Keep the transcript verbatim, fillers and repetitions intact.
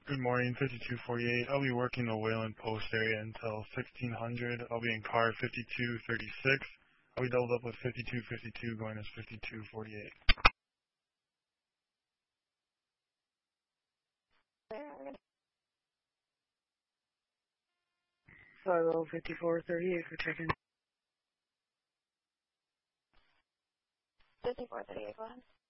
Good morning, fifty-two forty-eight. I'll be working the Wayland Post area until sixteen hundred. I'll be in car fifty-two thirty-six. I'll be doubled up with fifty-two fifty-two going as fifty-two forty-eight. five oh fifty-four thirty-eight for check-in. fifty-four thirty-eight, go ahead.